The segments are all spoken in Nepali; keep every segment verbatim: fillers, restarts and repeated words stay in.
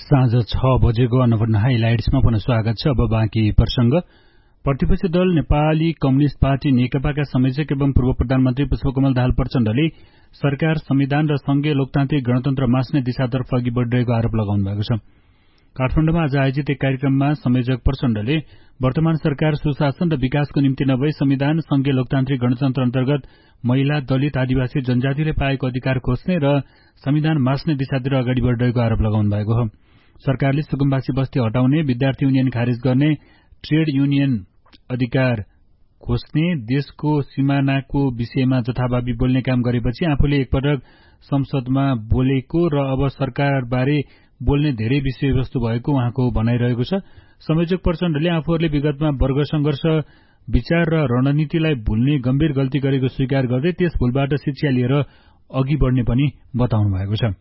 साँझ छ बजेको अन्नपूर्ण हाइलाइट्समा पुनः स्वागत छ। अब बाँकी प्रसंग। प्रतिपक्षी दल नेपाली कम्युनिष्ट पार्टी नेकपाका संयोजक एवं पूर्व प्रधानमन्त्री पुष्पकमल दाहाल प्रचण्डले सरकार संविधान र संघीय लोकतान्त्रिक गणतन्त्र मास्ने दिशातर्फ अघि बढ़िरहेको आरोप लगाउनु भएको छ। काठमाडौँमा आज आयोजित एक कार्यक्रममा संयोजक प्रचण्डले वर्तमान सरकार सुशासन र विकासको निम्ति नभई संविधान, संघीय लोकतान्त्रिक गणतन्त्र अन्तर्गत महिला, दलित, आदिवासी जनजातिले पाएको अधिकार खोज्ने र संविधान मास्ने दिशातिर अगाडि बढ़िरहेको आरोप लगाउनु भएको हो। सरकारले सुकुम्बासी बस्ती हटाउने, विद्यार्थी युनियन खारेज गर्ने, ट्रेड युनियन अधिकार खोज्ने, देशको सिमानाको विषयमा जथाभावी बोल्ने काम गरेपछि आफूले एकपटक संसदमा बोलेको र अब सरकारबारे बोल्ने धेरै विषयवस्तु भएको उहाँको भनाइरहेको छ। संयोजक प्रचण्डले आफूहरूले विगतमा वर्ग संघर्ष, विचार र रणनीतिलाई भुल्ने गम्भीर गल्ती गरेको स्वीकार गर्दै त्यस भूलबाट शिक्षा लिएर अघि बढ़ने पनि बताउनु भएको छ।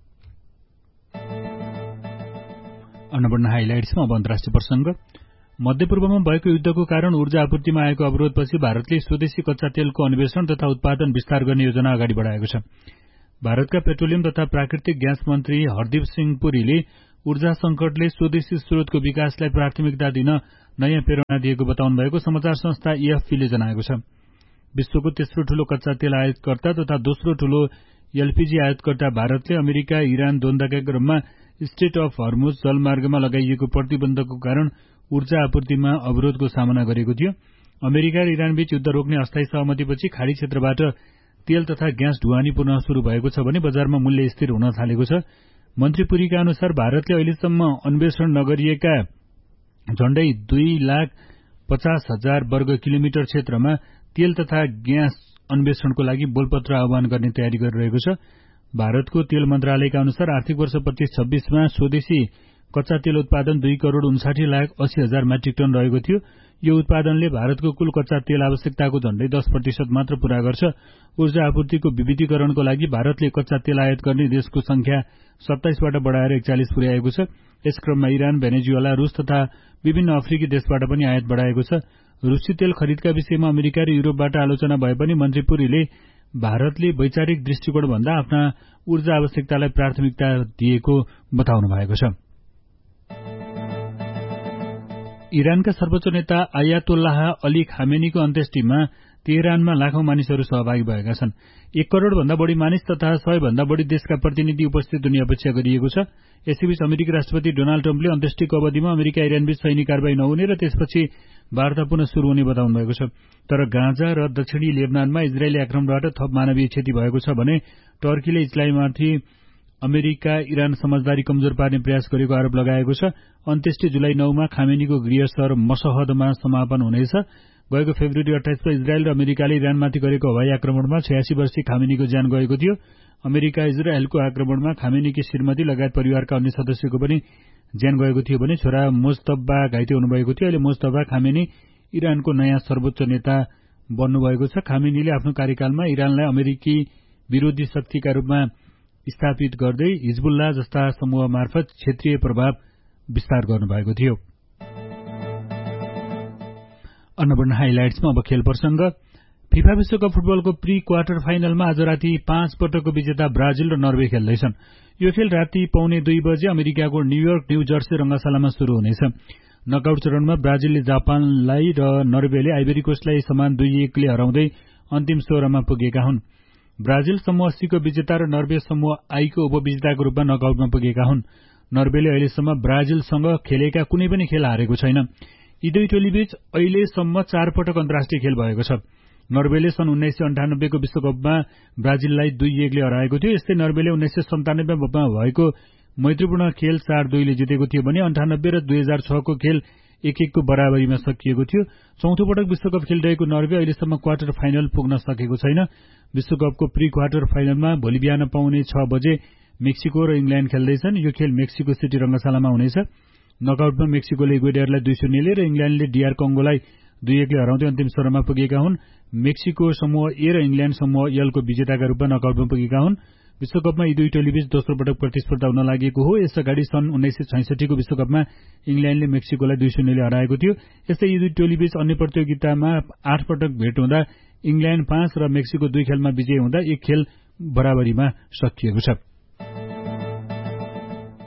अन्नपूर्ण हाइलाइट्समा अब अन्तर्राष्ट्रिय प्रसंग। मध्यपूर्वमा भएको युद्धको कारण ऊर्जा आपूर्तिमा आएको अवरोधपछि भारतले स्वदेशी कच्चा तेलको अन्वेषण तथा उत्पादन विस्तार गर्ने योजना अगाडि बढ़ाएको छ। भारतका पेट्रोलियम तथा प्राकृतिक ग्यास मन्त्री हरदीप सिंह पुरीले ऊर्जा संकटले स्वदेशी स्रोतको विकासलाई प्राथमिकता दिन नयाँ प्रेरणा दिएको बताउनु भएको समाचार संस्था एएफपीले जनाएको छ। विश्वको तेस्रो ठूलो कच्चा तेल आयातकर्ता तथा दोस्रो ठूलो एलपीजी आयातकर्ता भारतले अमेरिका इरान द्वन्द्वका क्रममा स्ट्रेट अफ हर्मुज जलमार्गमा लगाइएको प्रतिबन्धको कारण ऊर्जा आपूर्तिमा अवरोधको सामना गरेको थियो। अमेरिका र इरानबीच युद्ध रोक्ने अस्थायी सहमतिपछि खाड़ी क्षेत्रबाट तेल तथा ग्यास ढुवानी पुनः शुरू भएको छ भने बजारमा मूल्य स्थिर हुन थालेको छ। मन्त्री पुरीका अनुसार भारतले अहिलेसम्म अन्वेषण नगरिएका झण्डै दुई लाख पचास हजार वर्ग किलोमिटर क्षेत्रमा तेल तथा ग्यास अन्वेषणको लागि बोलपत्र आह्वान गर्ने तयारी गरिरहेको छ। भारतको तेल मन्त्रालयका अनुसार आर्थिक वर्ष पच्चीस छब्बीसमा स्वदेशी कच्चा तेल उत्पादन दुई करोड़ उन्साठी लाख अस्सी हजार मेट्रिक टन रहेको थियो। यो उत्पादनले भारतको कुल कच्चा तेल आवश्यकताको झण्डै दस प्रतिशत मात्र पूरा गर्छ। ऊर्जा आपूर्तिको विविधीकरणको लागि भारतले कच्चा तेल आयात गर्ने देशको संख्या सत्ताइसबाट बढ़ाएर एकचालिस पुर्याएको छ। यस क्रममा इरान, भेनेजुएला, रूस तथा विभिन्न अफ्रिकी देशबाट पनि आयात बढ़ाएको छ। रूसी तेल खरिदका विषयमा अमेरिका र युरोपबाट आलोचना भए पनि मन्त्री पुरीले भारतले वैचारिक दृष्टिकोण भन्दा आफ्ना ऊर्जा आवश्यकतालाई प्राथमिकता दिएको बताउनु भएको छ। इरानका सर्वोच्च नेता आयातोल्लाह अली खामेनीको अन्त्येष्टिमा तेहरानमा लाखौं मानिसहरू सहभागी भएका छन्। एक करोड़ भन्दा बढ़ी मानिस तथा सय भन्दा बढ़ी देशका प्रतिनिधि उपस्थित हुने अपेक्षा गरिएको छ। यसैबीच अमेरिकी राष्ट्रपति डोनाल्ड ट्रम्पले अन्त्येष्टिको अवधिमा अमेरिका इरानबीच सैनिक कारवाही नहुने र त्यसपछि वार्ता पुनः शुरू हुने बताउनु भएको छ। तर गाजा र दक्षिणी लेबनानमा इजरायली आक्रमणबाट थप मानवीय क्षति भएको छ भने टर्कीले इजरायलमाथि अमेरिका इरान समझदारी कमजोर पार्ने प्रयास गरेको आरोप लगाएको छ। अन्त्येष्टि जुलाई नौमा खामेनीको गृह शहर मसहदमा समापन हुनेछ। गएको फेब्रुअरी अट्ठाइसमा इजरायल र अमेरिकाले इरानमाथि गरेको हवाई आक्रमणमा छयासी वर्षीय खामेनीको ज्यान गएको थियो। अमेरिका इजरायलको आक्रमणमा खामेनीकी श्रीमती लगायत परिवारका अन्य सदस्यको पनि ज्यान गएको थियो भने छोरा मोजतब्बा घाइते हुनुभएको थियो। अहिले मोजतब्बा खामेनी इरानको नयाँ सर्वोच्च नेता बन्नुभएको छ। खामेनीले आफ्नो कार्यकालमा इरानलाई अमेरिकी विरोधी शक्तिका रूपमा स्थापित गर्दै हिजबुल्लाह जस्ता समूह मार्फत क्षेत्रीय प्रभाव विस्तार गर्नुभएको थियो। अन्नपूर्ण हाइलाइट्समा अब खेल प्रसंग। फिफा विश्वकप फुटबलको प्री क्वार्टर फाइनलमा आज राति पाँच पटकको विजेता ब्राजिल र नर्वे खेल्दैछन्। यो खेल राति पौने दुई बजे अमेरिकाको न्यूयोर्क न्यू जर्सी रंगशालामा शुरू हुनेछ। नकआउट चरणमा ब्राजिलले जापानलाई र नर्वेले आइभरी कोस्टलाई समान दुई एकले हराउँदै अन्तिम सोह्रमा पुगेका हुन्। ब्राजिल समूह सी को विजेता र नर्वे समूह आई को उपविजेताको रूपमा नकआउटमा पुगेका हुन्। नर्वेले अहिलेसम्म ब्राजिलसँग खेलेका कुनै पनि खेल हारेको छैन। यी दुई टोलीबीच अहिलेसम्म चार पटक अन्तर्राष्ट्रिय खेल भएको छ। नर्वेले सन् उन्नाइस सय अन्ठानब्बेको विश्वकपमा ब्राजिललाई दुई एकले हराएको थियो। यस्तै नर्वेले उन्नाइस सय सन्तानब्बेमा भएको मैत्रीपूर्ण खेल चार दुईले जितेको थियो भने अन्ठानब्बे र दुई हजार छको खेल एक एकको बराबरीमा सकिएको थियो। चौथो पटक विश्वकप खेलिरहेको नर्वे अहिलेसम्म क्वार्टर फाइनल पुग्न सकेको छैन। विश्वकपको प्री क्वार्टर फाइनलमा भोलि बिहान पाउने छ बजे मेक्सिको र इंग्ल्याण्ड खेल्दैछन्। यो खेल मेक्सिको सिटी रंगशालामा हुनेछ। नकआउटमा मेक्सिकोले इक्वेडरलाई दुई शून्यले र इंग्ल्याण्डले डीआर कंगोलाई दुई एकले हराउँदै अन्तिम सोह्रमा पुगेका हुन्। मेक्सिको समूह ए र इंग्ल्याण्ड समूह एलको विजेताका रूपमा नकआउटमा पुगेका हुन्। विश्वकपमा यी दुई टोलीबीच दोस्रो पटक प्रतिस्पर्धा हुन लागेको हो। यसअगाडि सन् उन्नाइस सय छैसठीको विश्वकपमा इंग्ल्याण्डले मेक्सिकोलाई दुई शून्यले हराएको थियो। यस्तै यी दुई टोलीबीच अन्य प्रतियोगितामा आठ पटक भेट हुँदा इंग्ल्याण्ड पाँच र मेक्सिको दुई खेलमा विजयी हुँदा एक खेल बराबरीमा सकिएको छ।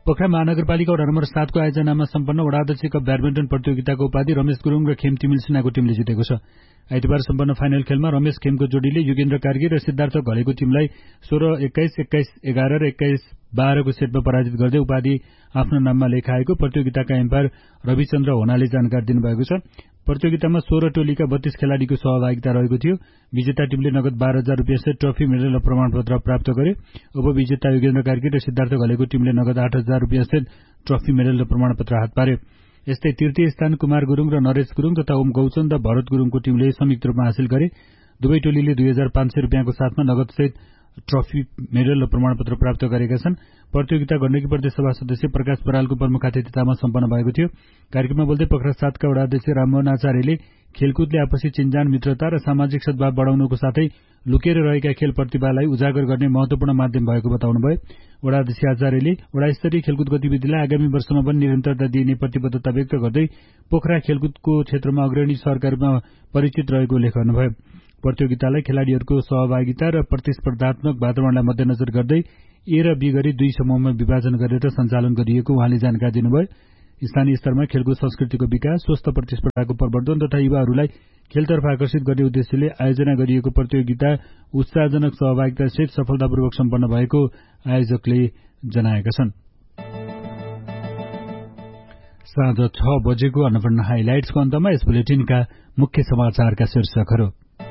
पोखरा महानगरपालिका वडा नम्बर सात को आयोजनामा सम्पन्न वडा अध्यक्ष कप ब्याडमिन्टन प्रतियोगिताको उपाधि रमेश गुरुङ र खेम तिमिल सिन्हाको टिमले जितेको छ। आइतबार सम्पन्न फाइनल खेलमा रमेश खेमको जोडीले युगेन्द्र कार्की र सिद्धार्थ घलेको टिमलाई सोह्र एक्काइस एक्काइस एघार र एक्काइस बाह्रको सेटमा पराजित गर्दै उपाधि आफ्नो नाममा लेखाएको प्रतियोगिताका एम्पायर रविचन्द्र होनाले जानकारी दिनुभएको छ। प्रतियोगितामा सोह्र टोलीका बत्तीस खेलाड़ीको सहभागिता रहेको थियो। विजेता टिमले नगद बाह्र हजार रुपियाँ सहित ट्रफी मेडल र प्रमाणपत्र प्राप्त गरे। उपविजेता युगेन्द्र कार्की र सिद्धार्थ घलेको टिमले नगद आठ हजार रुपियाँ सहित ट्रफी मेडल र प्रमाणपत्र हात पारे। यस्तै तृतीय स्थान कुमार गुरुङ र नरेश गुरुङ तथा ओम गौचन र भरत गुरुङको टिमले संयुक्त रूपमा हासिल गरे। दुवै टोलीले दुई हजार पाँच सय रुपियाँको साथमा नगद सहित ट्रफी मेडल र प्रमाणपत्र प्राप्त गरेका छन्। प्रतियोगिता गण्डकी प्रदेश सभा सदस्य प्रकाश बरालको प्रमुख अतिथितामा सम्पन्न भएको थियो। कार्यक्रममा बोल्दै पोखरा सातका वडा अध्यक्ष राममोहन आचार्यले खेलकुदले आपसी चिन्जान मित्रता र सामाजिक सद्भाव बढाउनुको साथै लुकेर रहेका खेल प्रतिभालाई उजागर गर्ने महत्वपूर्ण माध्यम भएको बताउनुभयो। वडा अध्यक्ष आचार्यले वडा स्तरीय खेलकुद गतिविधिलाई आगामी वर्षमा पनि निरन्तरता दिइने प्रतिबद्धता व्यक्त गर्दै पोखरा खेलकुदको क्षेत्रमा अग्रणी सहरका रूपमा परिचित रहेको उल्लेख गर्नुभयो। प्रतियोगितालाई खेलाड़ीहरूको सहभागिता र प्रतिस्पर्धात्मक वातावरणलाई मध्यनजर गर्दै ए र बी गरी दुई समूहमा विभाजन गरेर सञ्चालन गरिएको उहाँले जानकारी दिनुभयो। स्थानीय स्तरमा खेलकुद संस्कृतिको विकास, स्वस्थ प्रतिस्पर्धाको प्रवर्धन तथा युवाहरूलाई खेलतर्फ आकर्षित गर्ने उद्देश्यले आयोजना गरिएको प्रतियोगिता उत्साहजनक सहभागिता सहित सफलतापूर्वक सम्पन्न भएको आयोजकले जनाएका छन्। साँझ छ बजेको अन्नपूर्ण हाइलाइट्सको अन्तमा यस बुलेटिनका मुख्य समाचारका शीर्षकहरू।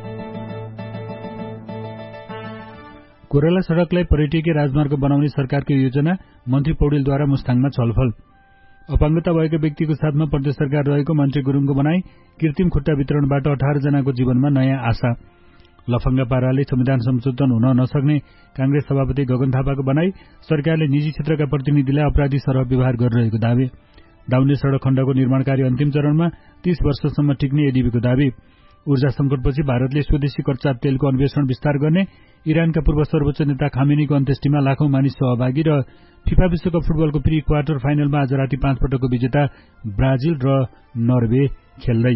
कोराला सड़कलाई पर्यटकीय राजमार्ग बनाउने सरकारको योजना, मन्त्री पौडेलद्वारा मुस्ताङमा छलफल। अपाङ्गता भएको व्यक्तिको साथमा प्रदेश सरकार रहेको मन्त्री गुरुङको भनाई। कृत्रिम खुट्टा वितरणबाट अठार जनाको जीवनमा नयाँ आशा। लफंगा पाराले संविधान संशोधन हुन नसक्ने कांग्रेस सभापति गगन थापाको भनाई। सरकारले निजी क्षेत्रका प्रतिनिधिलाई अपराधी सरह व्यवहार गरिरहेको दावी। दाउने सड़क खण्डको निर्माण कार्य अन्तिम चरणमा, तीस वर्षसम्म टिक्ने एडीबीको दावी। ऊर्जा संकटपछि भारतले स्वदेशी कच्चा तेलको अन्वेषण विस्तार गर्ने। इरानका पूर्व सर्वोच्च नेता खामेनीको अन्त्येष्टिमा लाखौं मानिस सहभागी। र फिफा विश्वकप फुटबलको प्री क्वार्टर फाइनलमा आज राति पाँच पटकको विजेता ब्राजिल र नर्वे खेल्दै।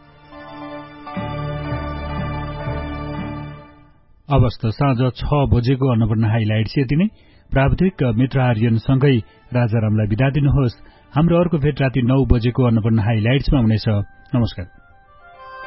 अवस्था साँझ छ बजेको अन्नपूर्ण हाइलाइट्स यति नै। प्राविधिक मित्र आर्यनसँगै राजारामलाई बिदा दिनुहोस्। हाम्रो अर्को भेट राति नौ बजेको अन्नपूर्ण हाइलाइट्समा हुनेछ। नमस्कार।